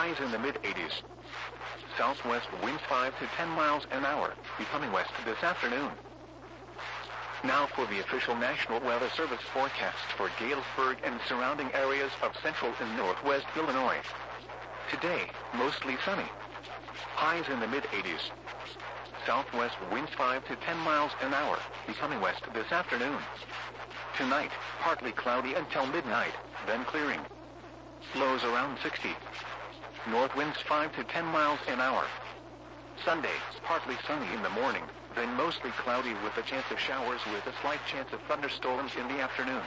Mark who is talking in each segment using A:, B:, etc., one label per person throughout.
A: Highs in the mid-80s. Southwest winds 5 to 10 miles an hour, becoming west this afternoon. Now for the official National Weather Service forecast for Galesburg and surrounding areas of central and northwest Illinois. Today, mostly sunny. Highs in the mid-80s. Southwest winds 5 to 10 miles an hour, becoming west this afternoon. Tonight, partly cloudy until midnight, then clearing. Lows around 60. North winds 5 to 10 miles an hour. Sunday, partly sunny in the morning, then mostly cloudy with a chance of showers with a slight chance of thunderstorms in the afternoon.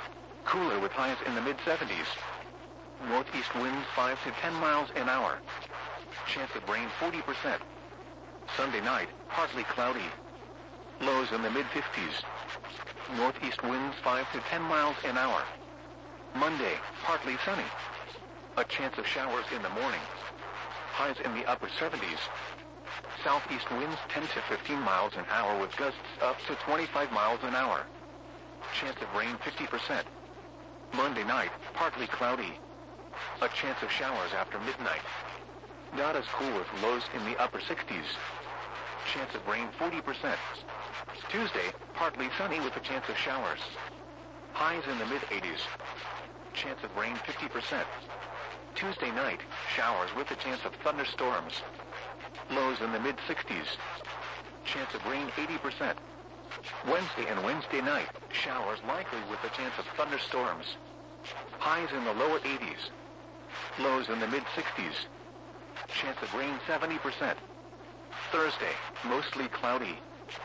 A: Cooler with highs in the mid-70s. Northeast winds 5 to 10 miles an hour. Chance of rain 40%. Sunday night, partly cloudy. Lows in the mid-50s. Northeast winds 5 to 10 miles an hour. Monday, partly sunny. A chance of showers in the morning. Highs in the upper 70s. Southeast winds 10 to 15 miles an hour with gusts up to 25 miles an hour. Chance of rain 50%. Monday night, partly cloudy. A chance of showers after midnight. Not as cool with lows in the upper 60s. Chance of rain 40%. Tuesday, partly sunny with a chance of showers. Highs in the mid-80s. Chance of rain 50%. Tuesday night, showers with a chance of thunderstorms. Lows in the mid-60s. Chance of rain 80%. Wednesday and Wednesday night, showers likely with a chance of thunderstorms. Highs in the lower 80s. Lows in the mid-60s. Chance of rain 70%. Thursday, mostly cloudy.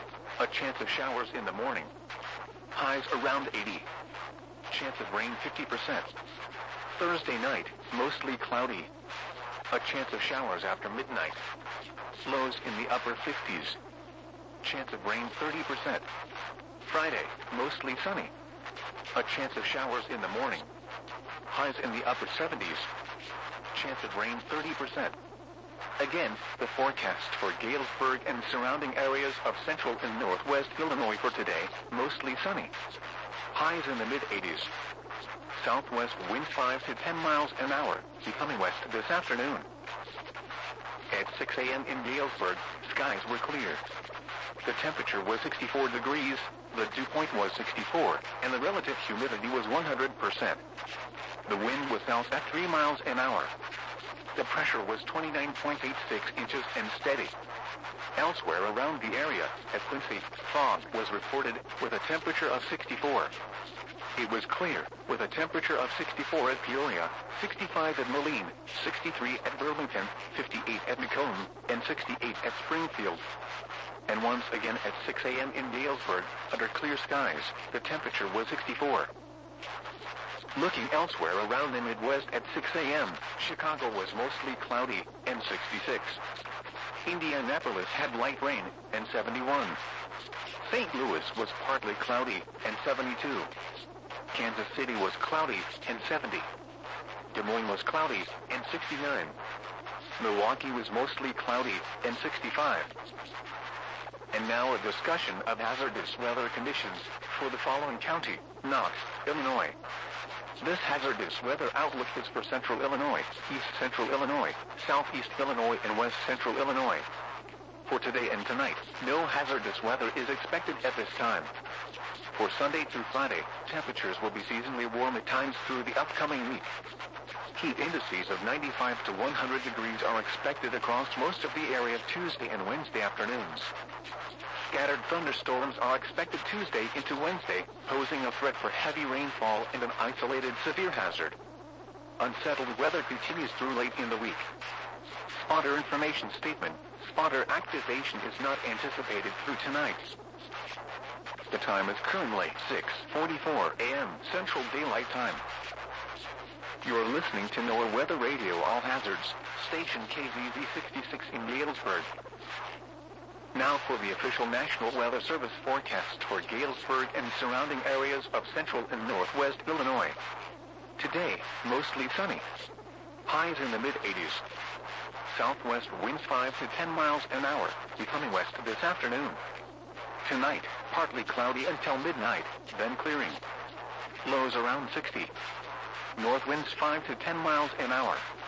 A: A chance of showers in the morning. Highs around 80. Chance of rain 50%. Thursday night, mostly cloudy. A chance of showers after midnight. Lows in the upper 50s. Chance of rain 30%. Friday, mostly sunny. A chance of showers in the morning. Highs in the upper 70s. Chance of rain 30%. Again, the forecast for Galesburg and surrounding areas of central and northwest Illinois for today, mostly sunny. Highs in the mid-80s. Southwest winds 5 to 10 miles an hour, becoming west this afternoon. At 6 a.m. in Galesburg, skies were clear. The temperature was 64 degrees, the dew point was 64, and the relative humidity was 100%. The wind was south at 3 miles an hour. The pressure was 29.86 inches and steady. Elsewhere around the area, at Quincy, fog was reported with a temperature of 64. It was clear, with a temperature of 64 at Peoria, 65 at Moline, 63 at Burlington, 58 at Macomb, and 68 at Springfield. And once again at 6 a.m. in Galesburg, under clear skies, the temperature was 64. Looking elsewhere around the Midwest at 6 a.m., Chicago was mostly cloudy, and 66. Indianapolis had light rain, and 71. St. Louis was partly cloudy, and 72. Kansas City was cloudy, and 70. Des Moines was cloudy, and 69. Milwaukee was mostly cloudy, and 65. And now a discussion of hazardous weather conditions for the following county, Knox, Illinois. This hazardous weather outlook is for central Illinois, east central Illinois, southeast Illinois, and west central Illinois. For today and tonight, no hazardous weather is expected at this time. For Sunday through Friday, temperatures will be seasonally warm at times through the upcoming week. Heat indices of 95 to 100 degrees are expected across most of the area Tuesday and Wednesday afternoons. Scattered thunderstorms are expected Tuesday into Wednesday, posing a threat for heavy rainfall and an isolated severe hazard. Unsettled weather continues through late in the week. Spotter information statement. Spotter activation is not anticipated through tonight. The time is currently 6:44 a.m. Central Daylight Time. You're listening to NOAA Weather Radio All Hazards, station KZZ 66 in Galesburg. Now for the official National Weather Service forecast for Galesburg and surrounding areas of central and northwest Illinois. Today, mostly sunny. Highs in the mid-80s. Southwest winds 5 to 10 miles an hour, becoming west this afternoon. Tonight, partly cloudy until midnight, then clearing. Lows around 60. North winds 5 to 10 miles an hour.